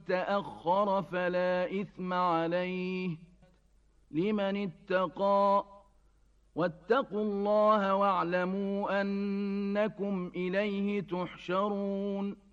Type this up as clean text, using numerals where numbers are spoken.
تأخر فلا إثم عليه لمن اتقى واتقوا الله واعلموا أنكم إليه تحشرون